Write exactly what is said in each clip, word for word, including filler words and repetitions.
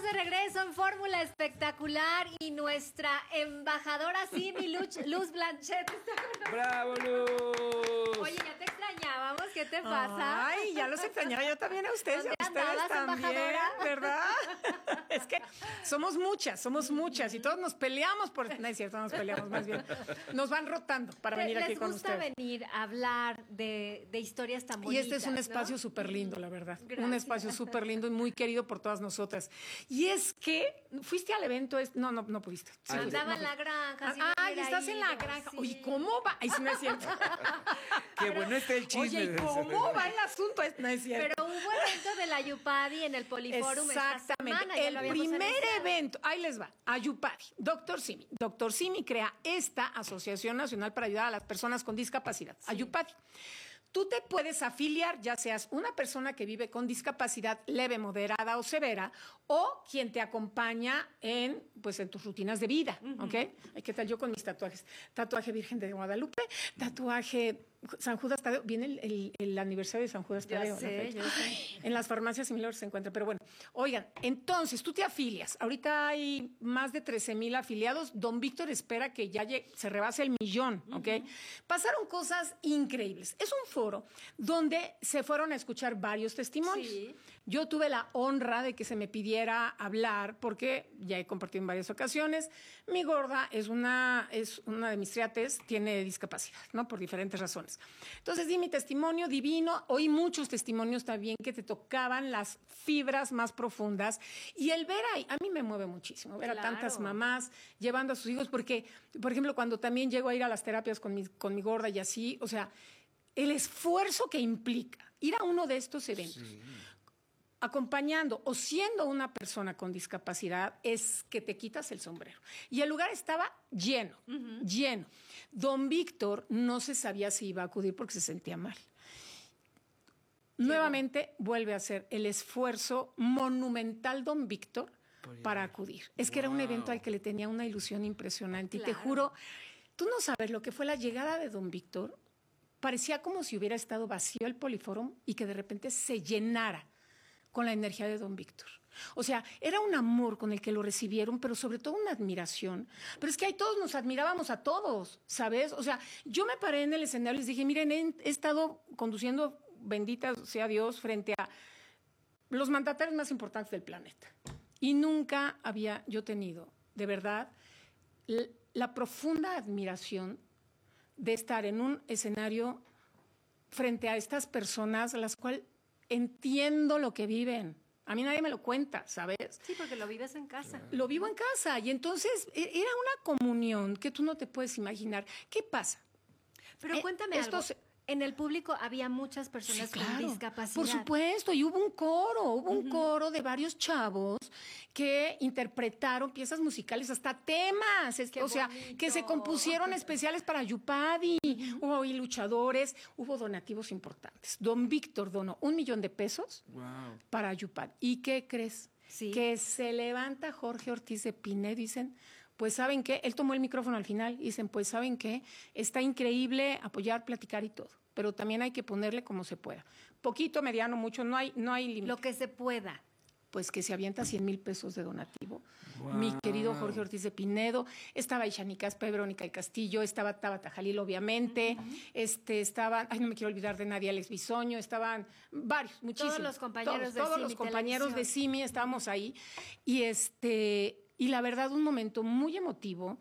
de regreso en Fórmula Espectacular y nuestra embajadora Simi Luz, Luz Blanchet. ¡Bravo, Luz! Oye, ya te extrañábamos, ¿qué te pasa? Ay, ya los extrañaba yo también a ustedes, y a ¿Dónde ustedes andabas, también, embajadora? ¿verdad? Es que somos muchas, somos muchas y todos nos peleamos por... No es cierto, no nos peleamos, más bien. Nos van rotando para venir aquí con ustedes. Les gusta venir a hablar de, de historias tan Y bonitas, este es un espacio ¿no? súper lindo, la verdad. Gracias. Un espacio súper lindo y muy querido por todas nosotras. Y es que, ¿fuiste al evento? Es- No, no, no pudiste. Sí, Ah, fuiste, Andaba no en la fuiste. granja. si Ah, no ay, hubiera estás en la ido, granja. sí. Oye, ¿cómo va? Ay, sí, no es cierto. Qué bueno está el chisme. Oye, ¿y de cómo va el asunto? Es- No es cierto. Pero hubo evento de la Yupadi en el Poliforum esta semana. Exactamente. ya El lo habíamos primer anunciado. evento, ahí les va, Ayupadi, Doctor Simi. Doctor Simi crea esta Asociación Nacional para ayudar a las personas con discapacidad, Ayupadi. Tú te puedes afiliar, ya seas una persona que vive con discapacidad leve, moderada o severa, o quien te acompaña en, pues, en tus rutinas de vida, ¿ok? Ay, ¿qué tal yo con mis tatuajes? Tatuaje Virgen de Guadalupe, tatuaje San Judas Tadeo. Viene el, el- el aniversario de San Judas Ya Tadeo. ¿no? sé, ya sé. En las farmacias similares se encuentra, pero bueno. Oigan, entonces tú te afilias. Ahorita hay más de trece mil afiliados. Don Víctor espera que ya llegue- se rebase el millón, ¿ok? Pasaron cosas increíbles. Es un foro donde se fueron a escuchar varios testimonios. Sí. Yo tuve la honra de que se me pidiera hablar porque ya he compartido en varias ocasiones. Mi gorda es una, es una de mis triates, tiene discapacidad, ¿no? Por diferentes razones. Entonces di mi testimonio divino, oí muchos testimonios también que te tocaban las fibras más profundas y el ver ahí, a mí me mueve muchísimo, ver a Claro. tantas mamás llevando a sus hijos, porque, por ejemplo, cuando también llego a ir a las terapias con mi, con mi gorda y así, o sea, el esfuerzo que implica ir a uno de estos eventos. Acompañando o siendo una persona con discapacidad es que te quitas el sombrero. Y el lugar estaba lleno, lleno. Don Víctor no se sabía si iba a acudir porque se sentía mal. Nuevamente vuelve a hacer el esfuerzo monumental Don Víctor para acudir. Es que era un Wow. evento al que le tenía una ilusión impresionante. Y te Claro. juro, tú no sabes lo que fue la llegada de Don Víctor. Parecía como si hubiera estado vacío el Poliforum y que de repente se llenara con la energía de Don Víctor. O sea, era un amor con el que lo recibieron, pero sobre todo una admiración. Pero es que ahí todos nos admirábamos a todos, ¿sabes? O sea, yo me paré en el escenario y les dije, miren, he, he estado conduciendo, bendita sea Dios, frente a los mandatarios más importantes del planeta. Y nunca había yo tenido, de verdad, l- la profunda admiración de estar en un escenario frente a estas personas a las cuales entiendo lo que viven. A mí nadie me lo cuenta, ¿sabes? Sí, porque lo vives en casa. Lo vivo en casa y entonces e- era una comunión que tú no te puedes imaginar. ¿Qué pasa? Pero Eh, cuéntame esto algo. se- En el público había muchas personas Sí, con claro. discapacidad. Por supuesto, y hubo un coro, hubo un coro de varios chavos que interpretaron piezas musicales, hasta temas, es- Qué o sea, bonito. que se compusieron especiales para Yupadi. Hubo ahí luchadores, hubo donativos importantes. Don Víctor donó un millón de pesos Wow. para Yupadi. ¿Y qué crees? Sí. Que se levanta Jorge Ortiz de Pinedo y dicen, pues ¿saben qué? Él tomó el micrófono al final y dicen, pues ¿saben qué? Está increíble apoyar, platicar y todo, pero también hay que ponerle como se pueda. Poquito, mediano, mucho, no hay, no hay límite. Lo que se pueda. Pues que se avienta cien mil pesos de donativo. Wow. Mi querido Jorge Ortiz de Pinedo, estaba Ishani Caspe, Verónica del Castillo, estaba Tabata Jalil, obviamente, este, estaban, ay, no me quiero olvidar de nadie, Alex Bisoño, estaban varios, muchísimos. los compañeros todos, de Todos Simi los compañeros de Televisión. Simi estábamos ahí. Y este... Y la verdad, un momento muy emotivo,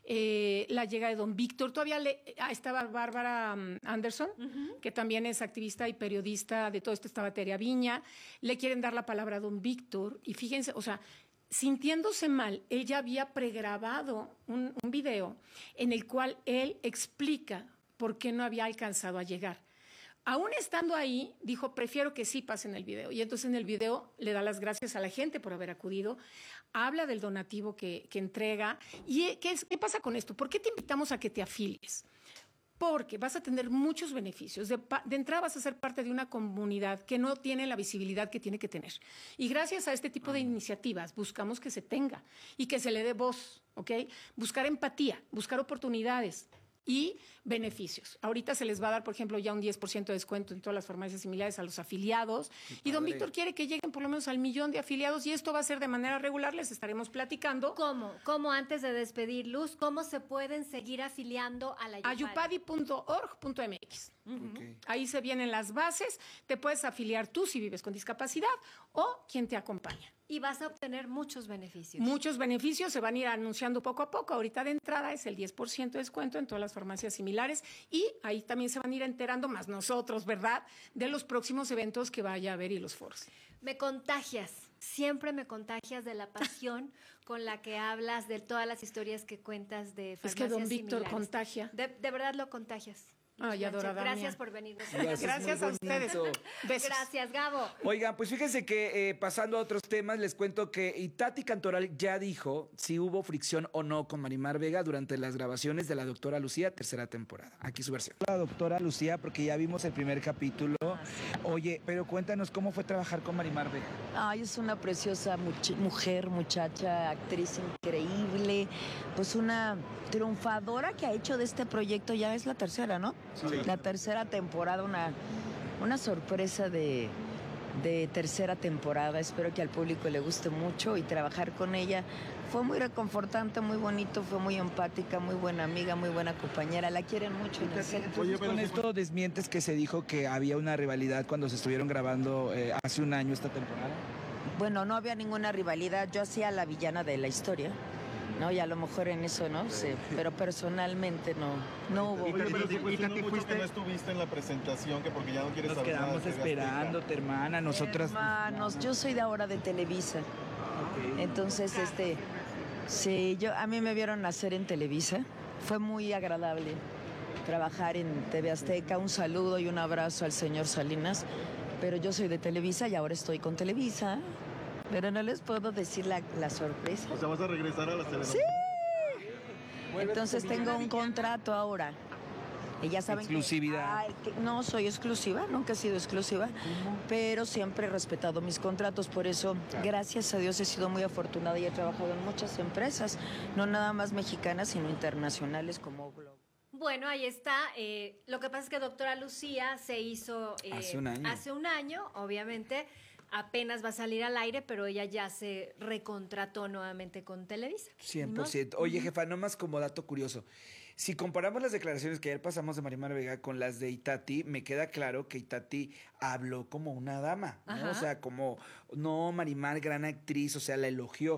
eh, la llegada de don Víctor. Todavía le, ah, estaba Bárbara um, Anderson, que también es activista y periodista de todo esto, estaba Terea Viña. Le quieren dar la palabra a don Víctor. Y fíjense, o sea, sintiéndose mal, él ya había pregrabado un, un video en el cual él explica por qué no había alcanzado a llegar. Aún estando ahí, dijo, prefiero que sí pasen el video. Y entonces en el video le da las gracias a la gente por haber acudido, habla del donativo que, que entrega. ¿Y qué, es, qué pasa con esto? ¿Por qué te invitamos a que te afilies? Porque vas a tener muchos beneficios. De, de entrada vas a ser parte de una comunidad que no tiene la visibilidad que tiene que tener. Y gracias a este tipo de iniciativas buscamos que se tenga y que se le dé voz, ¿ok? Buscar empatía, buscar oportunidades. y beneficios. Ahorita se les va a dar, por ejemplo, ya un diez por ciento de descuento en todas las farmacias similares a los afiliados. Y don Víctor quiere que lleguen por lo menos al millón de afiliados y esto va a ser de manera regular, les estaremos platicando. ¿Cómo? ¿Cómo antes de despedir, Luz? ¿Cómo se pueden seguir afiliando a la Yupadi? ayupadi punto org punto m x. Uh-huh. Okay. Ahí se vienen las bases. Te puedes afiliar tú si vives con discapacidad o quien te acompaña. Y vas a obtener muchos beneficios. Muchos beneficios se van a ir anunciando poco a poco. Ahorita de entrada es el diez por ciento de descuento en todas las farmacias similares y ahí también se van a ir enterando más nosotros, ¿verdad?, de los próximos eventos que vaya a haber y los foros. Me contagias, siempre me contagias de la pasión con la que hablas, de todas las historias que cuentas de farmacias Es que don Víctor similares. Contagia. De, de verdad lo contagias. Ay, adorada Gracias mía. por venir. Gracias, Gracias a ustedes. Besos. Gracias, Gabo. Oigan, pues fíjense que eh, pasando a otros temas, les cuento que Itati Cantoral ya dijo si hubo fricción o no con Marimar Vega durante las grabaciones de La Doctora Lucía, tercera temporada. Aquí su versión. La Doctora Lucía, porque ya vimos el primer capítulo. Oye, pero cuéntanos cómo fue trabajar con Marimar Vega. Ay, es una preciosa much- mujer, muchacha, actriz increíble, pues una triunfadora que ha hecho de este proyecto, ya es la tercera, ¿no? Sí. La tercera temporada, una, una sorpresa de, de tercera temporada. Espero que al público le guste mucho y trabajar con ella fue muy reconfortante, muy bonito, fue muy empática, muy buena amiga, muy buena compañera. La quieren mucho en el set. Oye, con esto desmientes que se dijo que había una rivalidad cuando se estuvieron grabando eh, hace un año esta temporada. Bueno, no había ninguna rivalidad. Yo hacía la villana de la historia, ¿no? Y a lo mejor en eso, ¿no? Sí, pero personalmente no, no hubo. Oye, pero te cuestionó mucho que no estuviste en la presentación, que porque ya no quieres Nos saber nada quedamos de T V Azteca. esperándote, hermana, nosotras... Hermanos, yo soy de ahora de Televisa. Okay. Entonces, este, sí, yo, a mí me vieron nacer en Televisa. Fue muy agradable trabajar en T V Azteca. Un saludo y un abrazo al señor Salinas. Pero yo soy de Televisa y ahora estoy con Televisa. Pero no les puedo decir la, la sorpresa. O sea, ¿vas a regresar a las telenovelas? Sí. Entonces tengo un contrato ahora. Y ya saben Exclusividad. Que, ay, que no soy exclusiva, nunca he sido exclusiva, pero siempre he respetado mis contratos. Por eso, gracias a Dios, he sido muy afortunada y he trabajado en muchas empresas, no nada más mexicanas, sino internacionales como Globo. Bueno, ahí está. Eh, lo que pasa es que Doctora Lucía se hizo eh, Hace un año. Hace un año, obviamente. Apenas va a salir al aire, pero ella ya se recontrató nuevamente con Televisa. cien por ciento. Oye, jefa, nomás como dato curioso. Si comparamos las declaraciones que ayer pasamos de Marimar Vega con las de Itati, me queda claro que Itati habló como una dama, ¿no? Ajá. O sea, como, no, Marimar, gran actriz, o sea, la elogió.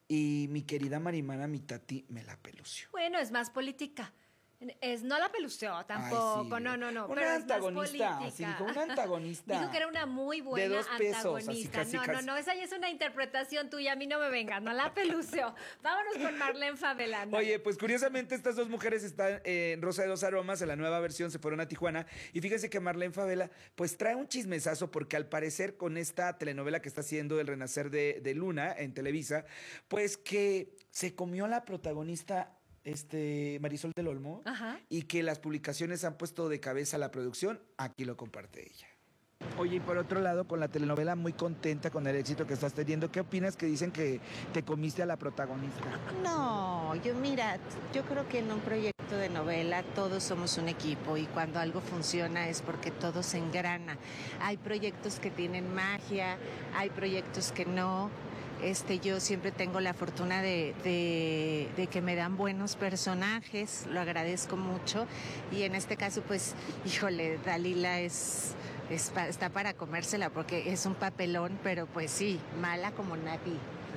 Y mi querida Marimar, a mi Itati, me la pelució. Bueno, es más política. Es, no la peluceó tampoco, Ay, sí. no, no, no. Una pero es más antagonista, política. así dijo, una antagonista. Dijo que era una muy buena De dos pesos, así antagonista. casi, no, casi. no, no, esa ya es una interpretación tuya, a mí no me venga, no la peluceó. Vámonos con Marlene Favela. ¿no? Oye, pues curiosamente estas dos mujeres están eh, en Rosa de dos Aromas, en la nueva versión, se fueron a Tijuana. Y fíjense que Marlene Favela, pues trae un chismesazo porque al parecer con esta telenovela que está haciendo El Renacer de, de Luna en Televisa, pues que se comió la protagonista este Marisol del Olmo. Ajá. Y que las publicaciones han puesto de cabeza la producción. Aquí lo comparte ella. Oye, y por otro lado, con la telenovela muy contenta con el éxito que estás teniendo, ¿qué opinas que dicen que te comiste a la protagonista? No, yo mira, yo creo que en un proyecto de novela todos somos un equipo y cuando algo funciona es porque todo se engrana. Hay proyectos que tienen magia, hay proyectos que no. Este, yo siempre tengo la fortuna de, de, de que me dan buenos personajes, lo agradezco mucho. Y en este caso, pues, híjole, Dalila es, es pa, está para comérsela porque es un papelón, pero pues sí, mala como nadie.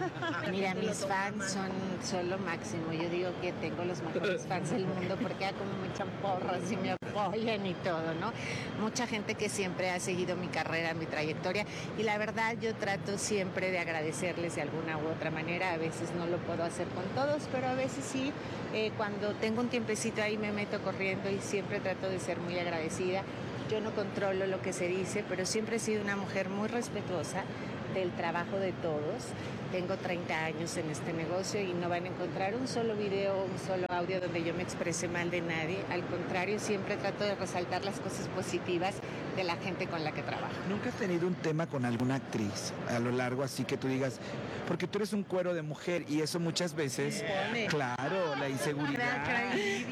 Mira, mis fans son, son lo máximo. Yo digo que tengo los mejores fans del mundo porque ya como me echan porras y me apoyan y todo, ¿no? Mucha gente que siempre ha seguido mi carrera, mi trayectoria y la verdad yo trato siempre de agradecerles de alguna u otra manera. A veces no lo puedo hacer con todos, pero a veces sí. Eh, cuando tengo un tiempecito ahí me meto corriendo y siempre trato de ser muy agradecida. Yo no controlo lo que se dice, pero siempre he sido una mujer muy respetuosa del trabajo de todos. Tengo treinta años en este negocio y no van a encontrar un solo video, un solo audio donde yo me exprese mal de nadie. Al contrario, siempre trato de resaltar las cosas positivas de la gente con la que trabajo. ¿Nunca has tenido un tema con alguna actriz a lo largo así que tú digas, porque tú eres un cuero de mujer y eso muchas veces, Impone. claro, la inseguridad. Ay,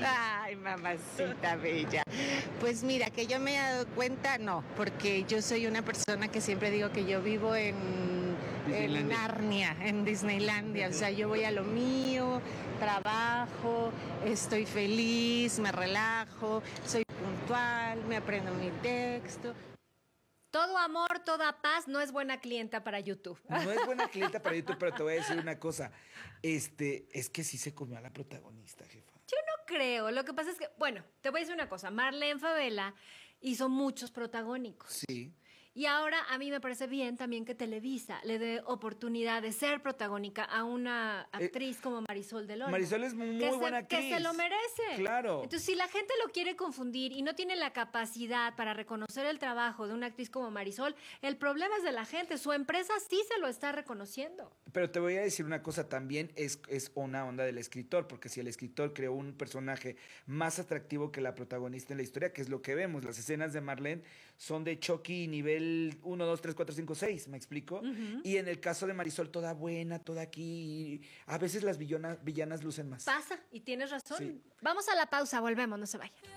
Ay, mamacita bella. Pues mira, que yo me he dado cuenta, no, porque yo soy una persona que siempre digo que yo vivo en, en Narnia, en Disneylandia. O sea, yo voy a lo mío, trabajo, estoy feliz, me relajo, soy puntual, me aprendo mi texto. Todo amor, toda paz no es buena clienta para YouTube. No es buena clienta para YouTube, pero te voy a decir una cosa. Este, es que sí se comió a la protagonista, jefa. Yo no creo. Lo que pasa es que, bueno, te voy a decir una cosa. Marlene Favela hizo muchos protagónicos. Sí. Y ahora a mí me parece bien también que Televisa le dé oportunidad de ser protagónica a una actriz eh, como Marisol del Olmo. Marisol es muy que buena se, actriz. Que se lo merece. Claro. Entonces, si la gente lo quiere confundir y no tiene la capacidad para reconocer el trabajo de una actriz como Marisol, el problema es de la gente. Su empresa sí se lo está reconociendo. Pero te voy a decir una cosa, también es, es una onda del escritor, porque si el escritor creó un personaje más atractivo que la protagonista en la historia, que es lo que vemos, las escenas de Marlene son de Chucky nivel uno, dos, tres, cuatro, cinco, seis, ¿me explico? Uh-huh. Y en el caso de Marisol, toda buena, toda aquí, a veces las villanas, villanas lucen más. Pasa, y tienes razón. Sí. Vamos a la pausa, volvemos, no se vayan.